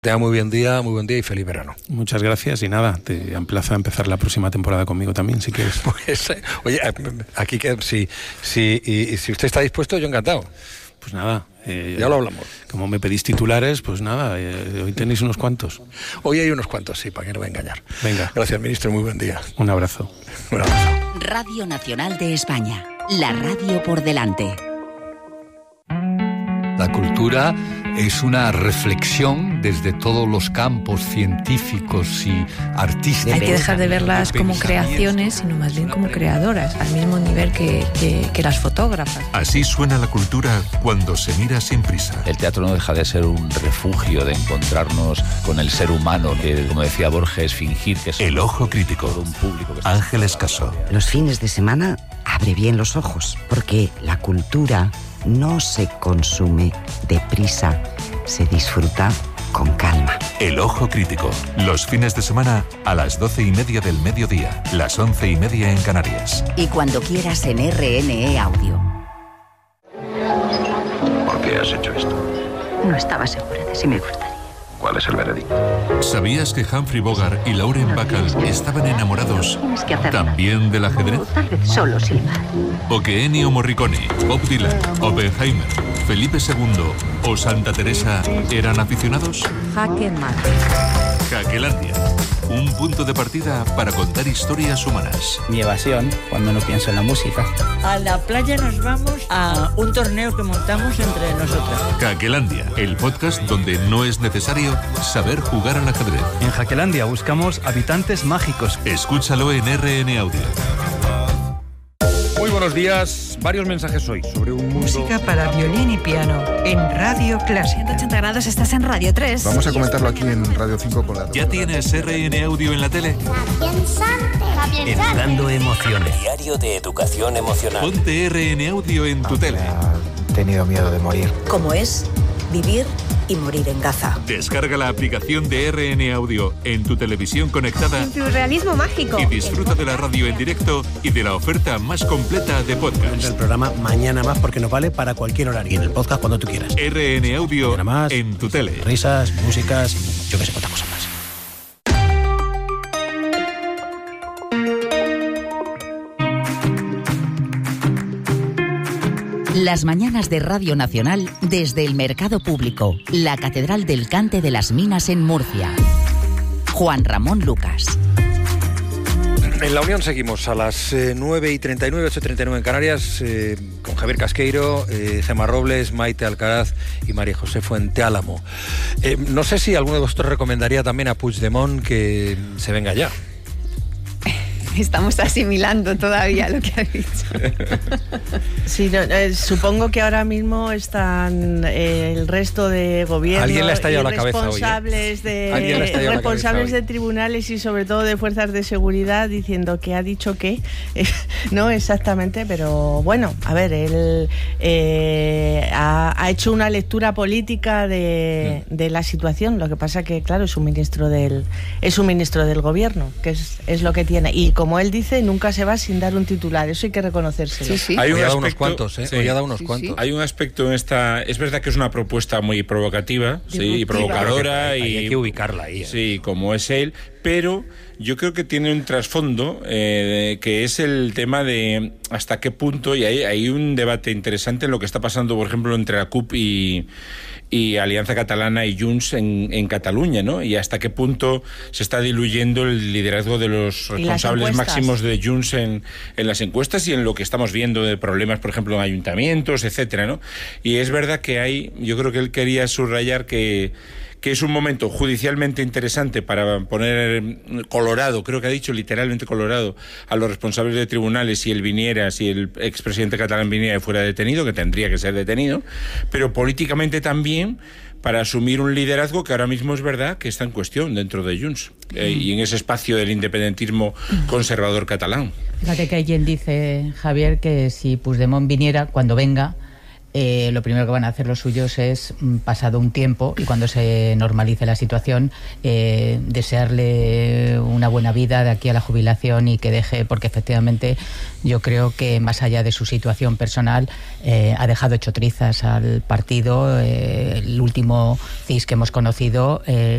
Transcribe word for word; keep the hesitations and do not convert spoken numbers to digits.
Tenga muy buen día, muy buen día y feliz verano. Muchas gracias y nada, te emplazo a empezar la próxima temporada conmigo también, si quieres. Pues, oye, aquí que si, si, y, y si usted está dispuesto, yo encantado. Pues nada. Eh, ya lo hablamos. Como me pedís titulares, pues nada, eh, hoy tenéis unos cuantos. Hoy hay unos cuantos, sí, para que no me voy a engañar. Venga. Gracias, ministro, muy buen día. Un abrazo. Un abrazo. Radio Nacional de España, la radio por delante. La cultura es una reflexión desde todos los campos científicos y artísticos. Hay que dejar de verlas como creaciones, sino más bien como creadoras, al mismo nivel que, que, que las fotógrafas. Así suena la cultura cuando se mira sin prisa. El teatro no deja de ser un refugio de encontrarnos con el ser humano, que, como decía Borges, fingir que es El Ojo Crítico. Un público que Ángeles Caso. Los fines de semana abre bien los ojos, porque la cultura no se consume deprisa, se disfruta con calma. El Ojo Crítico, los fines de semana a las doce y media del mediodía, las once y media en Canarias. Y cuando quieras en R N E Audio. ¿Por qué has hecho esto? No estaba segura de si me gustaría. ¿Cuál es el veredicto? ¿Sabías que Humphrey Bogart y Lauren Bacall estaban enamorados también del ajedrez? Tal vez solo silbar. ¿O que Ennio Morricone, Bob Dylan, Oppenheimer, Felipe segundo o Santa Teresa eran aficionados? Jaque mate. Jaquelandia, un punto de partida para contar historias humanas. Mi evasión cuando no pienso en la música. A la playa nos vamos a un torneo que montamos entre nosotras. Jaquelandia, el podcast donde no es necesario saber jugar al ajedrez. En Jaquelandia buscamos habitantes mágicos. Escúchalo en R N Audio. Muy buenos días. Varios mensajes hoy sobre un mundo... Música para violín y piano en Radio Clásica. ciento ochenta grados, estás en Radio tres. Vamos a comentarlo aquí en Radio cinco con la... ¿Ya tienes R N Audio en la tele? Educando emociones. Diario de educación emocional. Ponte R N Audio en tu tele. He tenido miedo de morir. ¿Cómo es vivir y morir en Gaza? Descarga la aplicación de R N Audio en tu televisión conectada. Surrealismo mágico. Y disfruta de la radio en directo y de la oferta más completa de podcast. El programa Mañana Más porque nos vale para cualquier horario. Y en el podcast cuando tú quieras. R N Audio más, en tu tele. Risas, músicas, yo que sé cuántas cosas más. Las mañanas de Radio Nacional desde el Mercado Público, la Catedral del Cante de las Minas en Murcia. Juan Ramón Lucas. En La Unión seguimos a las eh, nueve y treinta y nueve, ocho y treinta y nueve en Canarias, eh, con Javier Casqueiro, eh, Gemma Robles, Maite Alcaraz y María José Fuenteálamo. Eh, no sé si alguno de vosotros recomendaría también a Puigdemont que se venga ya. Estamos asimilando todavía lo que ha dicho. Sí, no, eh, supongo que ahora mismo están eh, el resto de gobierno ¿Alguien le ha estallado y la cabeza responsables hoy, ¿eh? de responsables de tribunales y sobre todo de fuerzas de seguridad diciendo que ha dicho que eh, no exactamente, pero bueno, a ver, él eh, ha, ha hecho una lectura política de, de la situación. Lo que pasa que claro, es un ministro del es un ministro del gobierno, que es, es lo que tiene, y como él dice, nunca se va sin dar un titular. Eso hay que reconocérselo. Sí, sí. Hay un aspecto, unos cuantos, ¿eh? Sí. Hoy ha dado unos sí, cuantos. Sí. Hay un aspecto en esta... Es verdad que es una propuesta muy provocativa, sí, y provocadora. Hay, y hay que ubicarla ahí. ¿eh? Sí, como es él. Pero yo creo que tiene un trasfondo eh, que es el tema de hasta qué punto, y hay, hay un debate interesante en lo que está pasando, por ejemplo, entre la C U P y... y Alianza Catalana y Junts en, en Cataluña, ¿no? Y hasta qué punto se está diluyendo el liderazgo de los responsables máximos de Junts en, en las encuestas y en lo que estamos viendo de problemas, por ejemplo, en ayuntamientos, etcétera, ¿no? Y es verdad que hay, yo creo que él quería subrayar que que es un momento judicialmente interesante para poner colorado, creo que ha dicho literalmente colorado, a los responsables de tribunales si él viniera, si el expresidente catalán viniera y fuera detenido, que tendría que ser detenido, pero políticamente también para asumir un liderazgo que ahora mismo es verdad que está en cuestión dentro de Junts mm. eh, y en ese espacio del independentismo conservador catalán. Fíjate que hay quien dice, Javier, que si Puigdemont viniera, cuando venga, Eh, lo primero que van a hacer los suyos es, pasado un tiempo y cuando se normalice la situación, eh, desearle una buena vida de aquí a la jubilación y que deje, porque efectivamente yo creo que más allá de su situación personal, eh, ha dejado hecho trizas al partido. Eh, el último C I S que hemos conocido, eh,